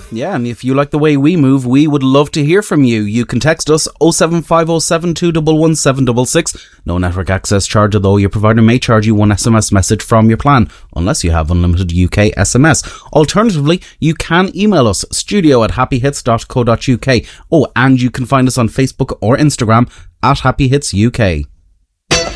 Yeah, and if you like the way we move, we would love to hear from you. You can text us 07507211766. No network access charge, although your provider may charge you one SMS message from your plan, unless you have unlimited UK SMS. Alternatively, you can email us, studio@happyhits.co.uk. Oh, and you can find us on Facebook or Instagram @HappyHitsUK.